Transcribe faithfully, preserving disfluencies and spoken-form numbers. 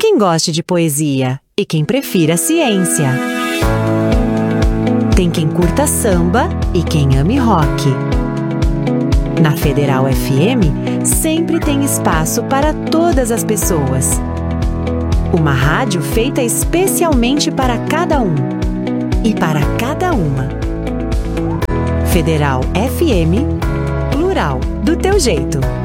quem goste de poesia e quem prefira ciência. Tem quem curta samba e quem ame rock. Na Federal F M, sempre tem espaço para todas as pessoas. Uma rádio feita especialmente para cada um e para cada uma. Federal F M, plural, do teu jeito.